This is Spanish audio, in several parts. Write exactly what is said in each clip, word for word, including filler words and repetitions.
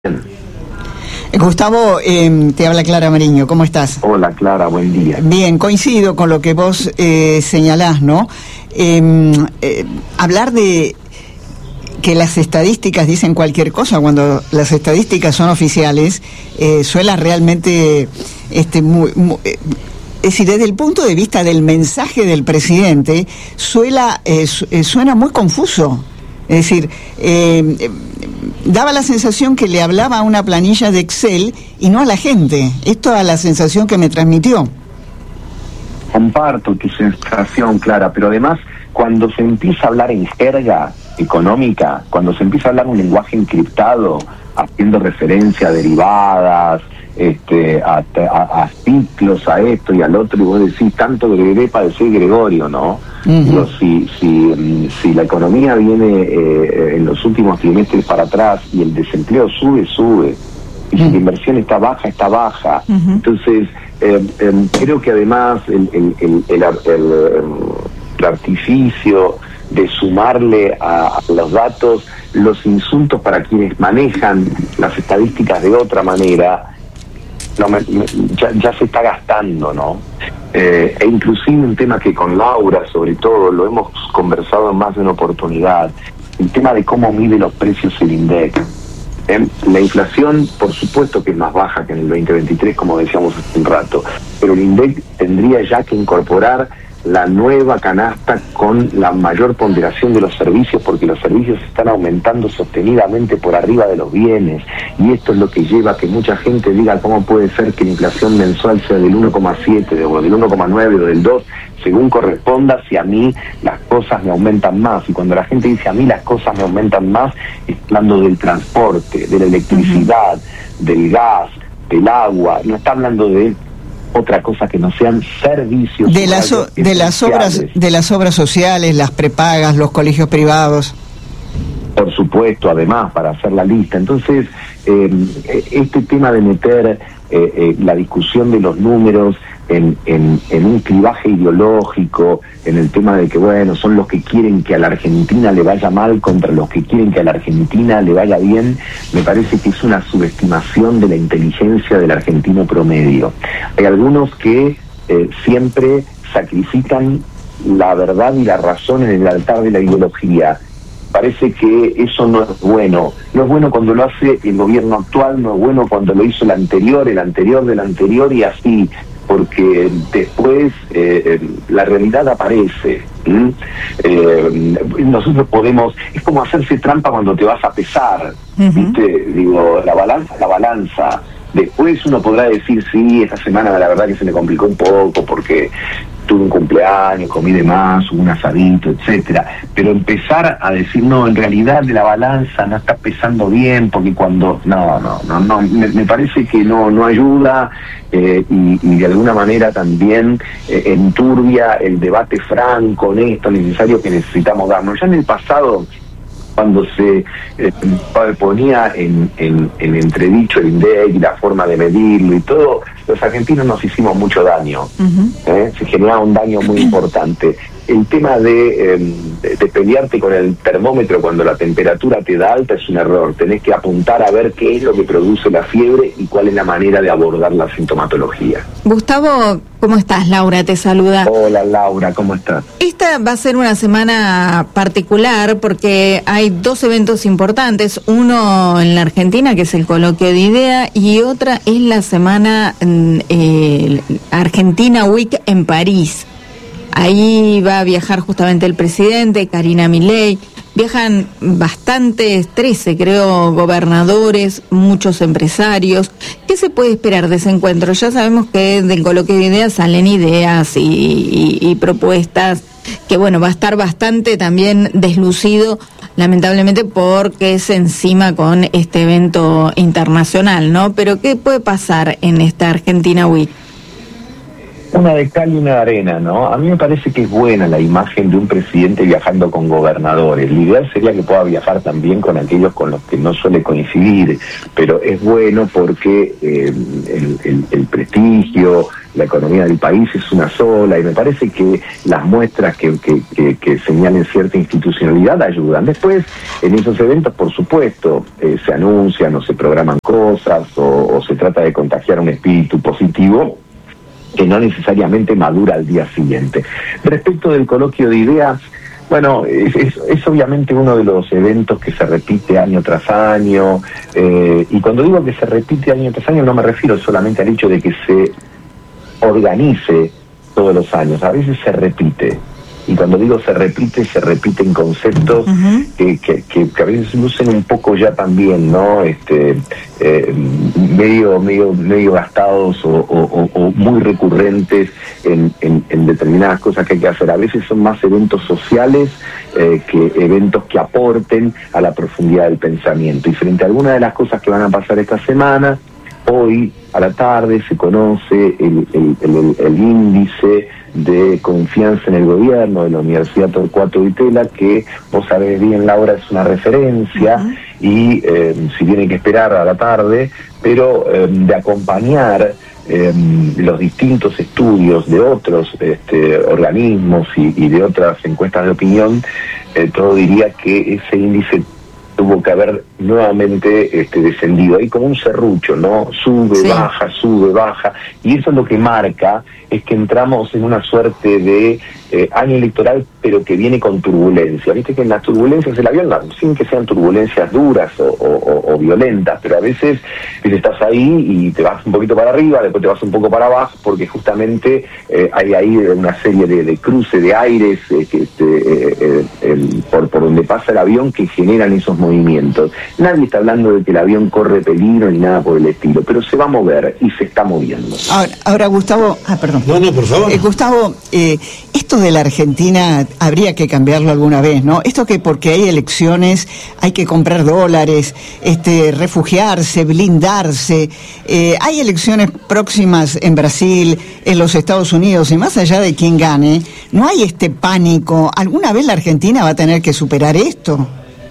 Gustavo, eh, te habla Clara Mariño, ¿cómo estás? Hola Clara, buen día. Bien, coincido con lo que vos eh, señalás, ¿no? Eh, eh, hablar de que las estadísticas dicen cualquier cosa cuando las estadísticas son oficiales, eh, suena realmente este, muy... muy eh, es decir, desde el punto de vista del mensaje del presidente, suena, eh, suena muy confuso. Es decir, eh, eh, daba la sensación que le hablaba a una planilla de Excel y no a la gente. Esto es la sensación que me transmitió. Comparto tu sensación, Clara, pero además, cuando se empieza a hablar en jerga económica, cuando se empieza a hablar un lenguaje encriptado, haciendo referencia a derivadas, este, a, a, a ciclos, a esto y al otro, y vos decís, tanto Gregorio para decir Gregorio, ¿no? Uh-huh. Digo, si, si, si la economía viene eh, en los últimos trimestres para atrás y el desempleo sube, sube, y si uh-huh. la inversión está baja, está baja, uh-huh. entonces eh, eh, creo que además el, el, el, el, el, el artificio de sumarle a, a los datos los insultos para quienes manejan las estadísticas de otra manera, no me, me, ya, ya se está gastando, ¿no? Eh, e inclusive un tema que con Laura, sobre todo, lo hemos conversado en más de una oportunidad, el tema de cómo mide los precios el INDEC. ¿Eh? La inflación, por supuesto que es más baja que en el veinte veintitrés, como decíamos hace un rato, pero el INDEC tendría ya que incorporar la nueva canasta con la mayor ponderación de los servicios, porque los servicios están aumentando sostenidamente por arriba de los bienes, y esto es lo que lleva a que mucha gente diga cómo puede ser que la inflación mensual sea del uno coma siete o del uno coma nueve o del dos, según corresponda, si a mí las cosas me aumentan más. Y cuando la gente dice a mí las cosas me aumentan más, está hablando del transporte, de la electricidad, uh-huh. del gas, del agua, no está hablando de otra cosa que no sean servicios de las o, de las obras de las obras sociales, las prepagas, los colegios privados. Por supuesto, además, para hacer la lista. Entonces, eh, este tema de meter eh, eh, la discusión de los números en, en, en un clivaje ideológico, en el tema de que, bueno, son los que quieren que a la Argentina le vaya mal contra los que quieren que a la Argentina le vaya bien, me parece que es una subestimación de la inteligencia del argentino promedio. Hay algunos que eh, siempre sacrifican la verdad y la razón en el altar de la ideología. Parece que eso no es bueno. No es bueno cuando lo hace el gobierno actual, no es bueno cuando lo hizo el anterior, el anterior del anterior y así, porque después eh, la realidad aparece. ¿Mm? Eh, nosotros podemos, es como hacerse trampa cuando te vas a pesar, uh-huh. ¿viste? Digo, la balanza, la balanza. Después uno podrá decir, sí, esta semana la verdad que se me complicó un poco porque tuve un cumpleaños, comí de más, hubo un asadito, etcétera. Pero empezar a decir, no, en realidad de la balanza no está pesando bien, porque cuando... No, no, no, no, me, me parece que no, no ayuda eh, y, y de alguna manera también eh, enturbia el debate franco, honesto, necesario que necesitamos darnos. Ya en el pasado, cuando se eh, ponía en, en, en entredicho el INDEC y la forma de medirlo y todo, los argentinos nos hicimos mucho daño. Uh-huh. ¿eh? Se generaba un daño muy importante. El tema de, eh, de, de pelearte con el termómetro cuando la temperatura te da alta es un error. Tenés que apuntar a ver qué es lo que produce la fiebre y cuál es la manera de abordar la sintomatología. Gustavo, ¿cómo estás? Laura te saluda. Hola Laura, ¿cómo estás? Esta va a ser una semana particular porque hay dos eventos importantes. Uno en la Argentina, que es el Coloquio de Idea, y otra es la semana eh, Argentina Week en París. Ahí va a viajar justamente el presidente, Karina Milei. Viajan bastantes, trece creo, gobernadores, muchos empresarios. ¿Qué se puede esperar de ese encuentro? Ya sabemos que del Coloquio de Ideas salen ideas y, y, y propuestas, que bueno, va a estar bastante también deslucido, lamentablemente porque es encima con este evento internacional, ¿no? Pero ¿qué puede pasar en esta Argentina Week? Una de cal y una de arena, ¿no? A mí me parece que es buena la imagen de un presidente viajando con gobernadores. Lo ideal sería que pueda viajar también con aquellos con los que no suele coincidir, pero es bueno porque eh, el, el, el prestigio, la economía del país es una sola, y me parece que las muestras que, que, que, que señalen cierta institucionalidad ayudan. Después, en esos eventos, por supuesto, eh, se anuncian o se programan cosas, o, o se trata de contagiar un espíritu positivo que no necesariamente madura al día siguiente. Respecto del coloquio de ideas, bueno, es, es, es obviamente uno de los eventos que se repite año tras año, eh, y cuando digo que se repite año tras año no me refiero solamente al hecho de que se organice todos los años, a veces se repite. Y cuando digo se repite, se repiten conceptos uh-huh. que, que, que, que a veces lucen un poco ya también, ¿no? Este, eh, medio, medio, medio gastados o, o, o muy recurrentes en, en, en determinadas cosas que hay que hacer. A veces son más eventos sociales eh, que eventos que aporten a la profundidad del pensamiento. Y frente a algunas de las cosas que van a pasar esta semana, hoy a la tarde se conoce el, el, el, el índice de confianza en el gobierno de la Universidad Torcuato Di Tella, que vos sabés bien, Laura, es una referencia, uh-huh. y eh, si tiene que esperar a la tarde, pero eh, de acompañar eh, los distintos estudios de otros este, organismos y, y de otras encuestas de opinión, eh, todo diría que ese índice tuvo que haber nuevamente este, descendido, ahí como un serrucho, ¿no? Sube, sí. baja, sube, baja, y eso es lo que marca, es que entramos en una suerte de eh, año electoral, pero que viene con turbulencia. Viste que en las turbulencias el avión, sin que sean turbulencias duras o, o, o violentas, pero a veces viste, estás ahí y te vas un poquito para arriba, después te vas un poco para abajo, porque justamente eh, hay ahí una serie de, de cruce de aires eh, que, este, eh, eh, el, por, por donde pasa el avión, que generan esos movimientos. Nadie está hablando de que el avión corre peligro ni nada por el estilo, pero se va a mover y se está moviendo. Ahora, ahora Gustavo, ah, perdón. No, no, por favor. Eh, Gustavo, eh, esto de la Argentina habría que cambiarlo alguna vez, ¿no? Esto que porque hay elecciones hay que comprar dólares, este, refugiarse, blindarse. Eh, hay elecciones próximas en Brasil, en los Estados Unidos, y más allá de quién gane, no hay este pánico. ¿Alguna vez la Argentina va a tener que superar esto?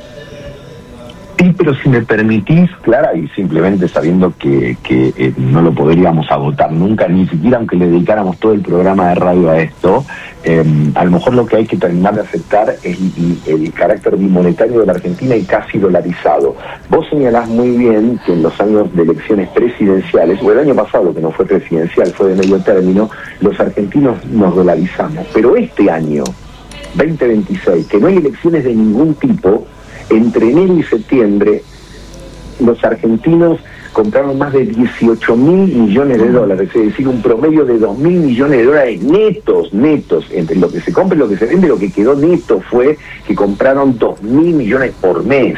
Sí, pero si me permitís, Clara, y simplemente sabiendo que, que eh, no lo podríamos agotar nunca, ni siquiera aunque le dedicáramos todo el programa de radio a esto, eh, a lo mejor lo que hay que terminar de aceptar es el, el carácter bimonetario de la Argentina y casi dolarizado. Vos señalás muy bien que en los años de elecciones presidenciales, o el año pasado, que no fue presidencial, fue de medio término, los argentinos nos dolarizamos. Pero este año, veinte veintiséis, que no hay elecciones de ningún tipo, entre enero y septiembre, los argentinos compraron más de dieciocho mil millones de dólares, es decir, un promedio de dos mil millones de dólares netos, netos, entre lo que se compra y lo que se vende. Lo que quedó neto fue que compraron dos mil millones por mes.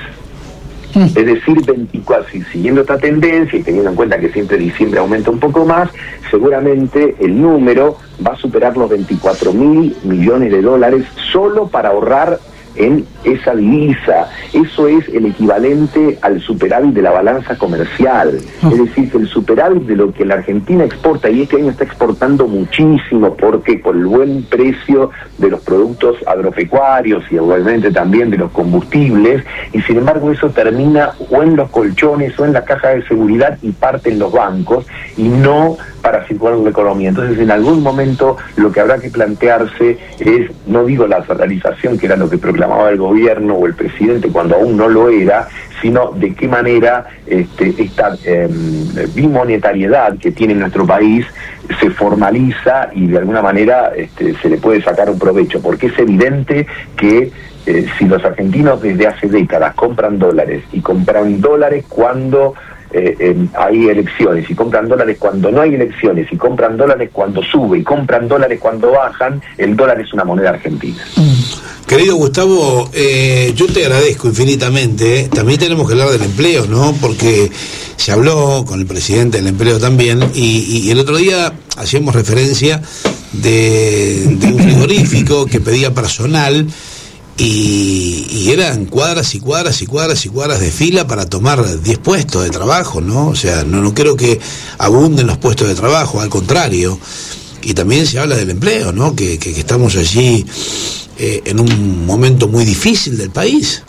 Es decir, veinticuatro, siguiendo esta tendencia y teniendo en cuenta que siempre diciembre aumenta un poco más, seguramente el número va a superar los veinticuatro mil millones de dólares solo para ahorrar en esa divisa. Eso es el equivalente al superávit de la balanza comercial. Es decir, que el superávit de lo que la Argentina exporta, y este año está exportando muchísimo, porque por el buen precio de los productos agropecuarios y obviamente también de los combustibles, y sin embargo eso termina o en los colchones o en la caja de seguridad y parte en los bancos, y no para circular la economía. Entonces, en algún momento lo que habrá que plantearse es, no digo la dolarización, que era lo que proclamaba el gobierno o el presidente cuando aún no lo era, sino de qué manera este, esta eh, bimonetariedad que tiene nuestro país se formaliza y de alguna manera este, se le puede sacar un provecho, porque es evidente que eh, si los argentinos desde hace décadas compran dólares y compran dólares cuando Eh, eh, hay elecciones y compran dólares cuando no hay elecciones y compran dólares cuando sube y compran dólares cuando bajan, el dólar es una moneda argentina. Mm. Querido Gustavo, eh, yo te agradezco infinitamente. ¿eh? También tenemos que hablar del empleo, ¿no? Porque se habló con el presidente del empleo también, y, y el otro día hacíamos referencia de, de un frigorífico que pedía personal. Y, y eran cuadras y cuadras y cuadras y cuadras de fila para tomar diez puestos de trabajo, ¿no? O sea, no, no creo que abunden los puestos de trabajo, al contrario. Y también se habla del empleo, ¿no? Que, que, que estamos allí eh, en un momento muy difícil del país.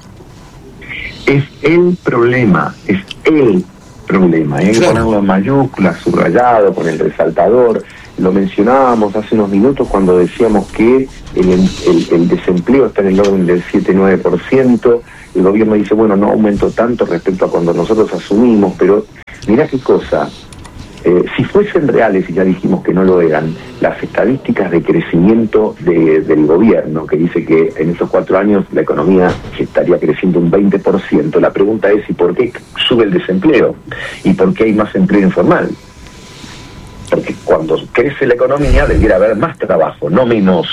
Es el problema, es el problema, ¿eh? Claro. Ponerlo en mayúsculas, subrayado, con el resaltador. lo mencionábamos hace unos minutos cuando decíamos que el, el, el desempleo está en el orden del siete nueve por ciento. El gobierno dice, bueno, no aumentó tanto respecto a cuando nosotros asumimos, pero mirá qué cosa. Eh, si fuesen reales, y ya dijimos que no lo eran, las estadísticas de crecimiento de, del gobierno, que dice que en esos cuatro años la economía estaría creciendo un veinte por ciento, la pregunta es, ¿y por qué sube el desempleo? ¿Y por qué hay más empleo informal? Porque cuando crece la economía debiera haber más trabajo, no menos.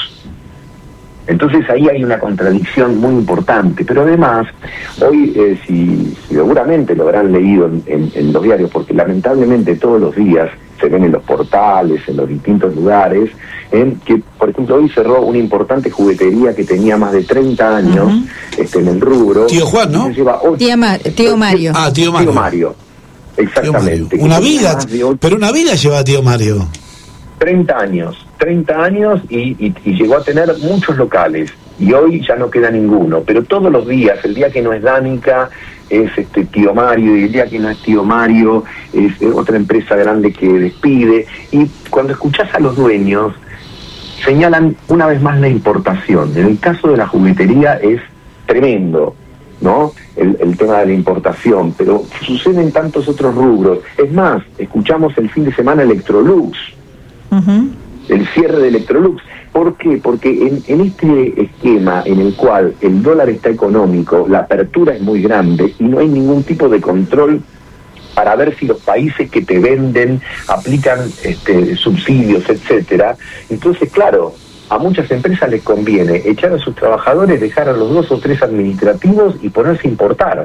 Entonces ahí hay una contradicción muy importante, pero además, hoy eh, si, si seguramente lo habrán leído en, en, en los diarios, porque lamentablemente todos los días se ven en los portales, en los distintos lugares, en que, por ejemplo, hoy cerró una importante juguetería que tenía más de treinta años uh-huh. este, en el rubro. Tío Juan, ¿no? Lleva ocho, tío, Ma- tío Mario. Ah, tío Mario. Tío Mario, exactamente. Tío Mario. Una vida, pero una vida lleva tío Mario. treinta años, treinta años y, y, y llegó a tener muchos locales y hoy ya no queda ninguno, pero todos los días, el día que no es Danica es este tío Mario y el día que no es tío Mario es otra empresa grande que despide, y cuando escuchás a los dueños señalan una vez más la importación. En el caso de la juguetería es tremendo, ¿no? El, el tema de la importación, pero sucede en tantos otros rubros. Es más, escuchamos el fin de semana Electrolux, Uh-huh. el cierre de Electrolux. ¿Por qué? Porque en, en este esquema en el cual el dólar está económico, la apertura es muy grande y no hay ningún tipo de control para ver si los países que te venden aplican este, subsidios, etcétera. Entonces, claro, a muchas empresas les conviene echar a sus trabajadores, dejar a los dos o tres administrativos y ponerse a importar.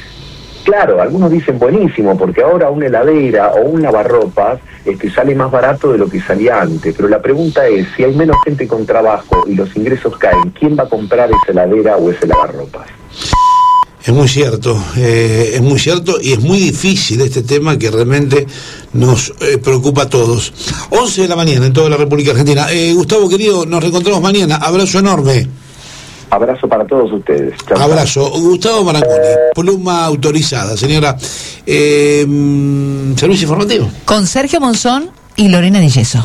Claro, algunos dicen buenísimo, porque ahora una heladera o un lavarropas este, sale más barato de lo que salía antes, pero la pregunta es, si hay menos gente con trabajo y los ingresos caen, ¿quién va a comprar esa heladera o ese lavarropas? Es muy cierto, eh, es muy cierto y es muy difícil este tema que realmente nos eh, preocupa a todos. once de la mañana en toda la República Argentina. Eh, Gustavo, querido, nos reencontramos mañana. Abrazo enorme. Abrazo para todos ustedes. Chau, Abrazo. Chau. Gustavo Marangoni, pluma autorizada. Señora, eh, servicio informativo. Con Sergio Monzón y Lorena Di Yeso.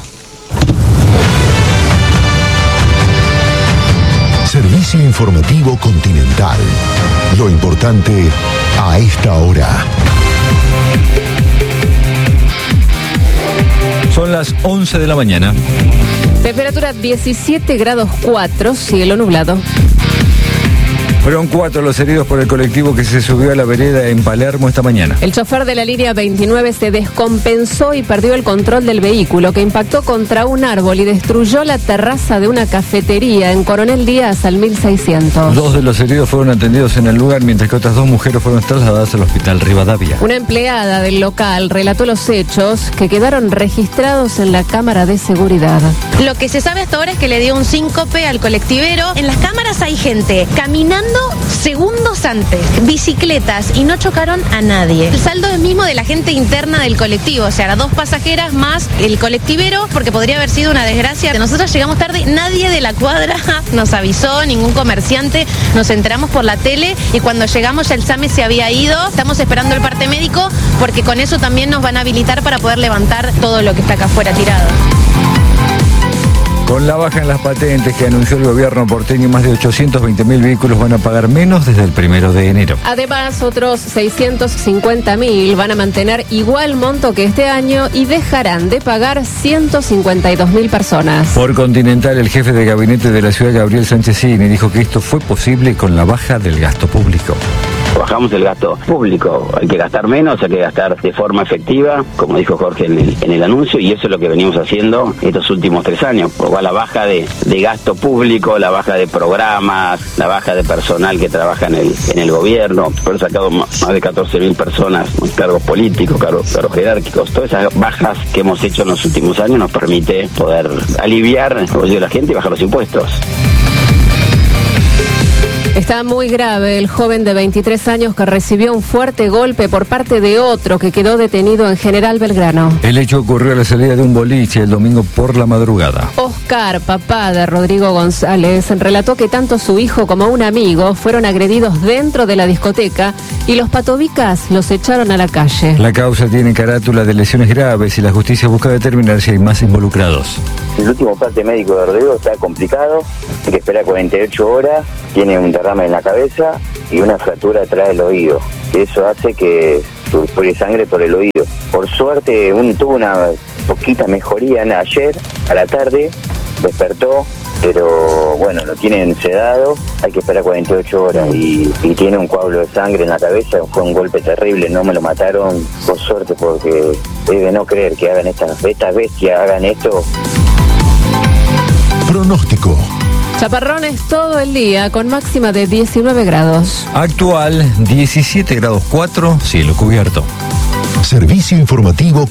Servicio informativo Continental. Lo importante a esta hora. Son las once de la mañana. Temperatura diecisiete grados cuatro, cielo nublado. Fueron cuatro los heridos por el colectivo que se subió a la vereda en Palermo esta mañana. El chofer de la línea veintinueve se descompensó y perdió el control del vehículo, que impactó contra un árbol y destruyó la terraza de una cafetería en Coronel Díaz al mil seiscientos. Dos de los heridos fueron atendidos en el lugar, mientras que otras dos mujeres fueron trasladadas al hospital Rivadavia. Una empleada del local relató los hechos que quedaron registrados en la cámara de seguridad. Lo que se sabe hasta ahora es que le dio un síncope al colectivero. En las cámaras hay gente caminando segundos antes, bicicletas, y no chocaron a nadie. El saldo es mismo de la gente interna del colectivo, o sea, las dos pasajeras más el colectivero, porque podría haber sido una desgracia. Nosotros llegamos tarde, nadie de la cuadra nos avisó, ningún comerciante, nos enteramos por la tele y cuando llegamos ya el SAME se había ido. Estamos esperando el parte médico porque con eso también nos van a habilitar para poder levantar todo lo que está acá afuera tirado. Con la baja en las patentes que anunció el gobierno porteño, más de ochocientos veinte mil vehículos van a pagar menos desde el primero de enero. Además, otros seiscientos cincuenta mil van a mantener igual monto que este año y dejarán de pagar ciento cincuenta y dos mil personas. Por Continental, el jefe de gabinete de la ciudad, Gabriel Sánchez Cini, dijo que esto fue posible con la baja del gasto público. Bajamos el gasto público, hay que gastar menos, hay que gastar de forma efectiva, como dijo Jorge en el, en el anuncio, y eso es lo que venimos haciendo estos últimos tres años. Por la baja de, de gasto público, la baja de programas, la baja de personal que trabaja en el, en el gobierno, por sacado más de catorce mil personas, cargos políticos, cargos, cargos jerárquicos. Todas esas bajas que hemos hecho en los últimos años nos permite poder aliviar el bolsillo de la gente y bajar los impuestos. Está muy grave el joven de veintitrés años que recibió un fuerte golpe por parte de otro que quedó detenido en General Belgrano. El hecho ocurrió a la salida de un boliche el domingo por la madrugada. Oscar, papá de Rodrigo González, relató que tanto su hijo como un amigo fueron agredidos dentro de la discoteca y los patobicas los echaron a la calle. La causa tiene carátula de lesiones graves y la justicia busca determinar si hay más involucrados. El último parte médico de Rodrigo está complicado, hay que esperar cuarenta y ocho horas, tiene un derrame en la cabeza y una fractura atrás del oído. Eso hace que surge sangre por el oído. Por suerte un, tuvo una poquita mejoría en ayer a la tarde, despertó, pero bueno, lo tienen sedado, hay que esperar cuarenta y ocho horas y, y tiene un coágulo de sangre en la cabeza. Fue un golpe terrible, no me lo mataron por suerte, porque es de no creer que hagan estas, estas bestias, hagan esto. Pronóstico. Chaparrones todo el día con máxima de diecinueve grados. Actual diecisiete grados cuatro, cielo cubierto. Servicio informativo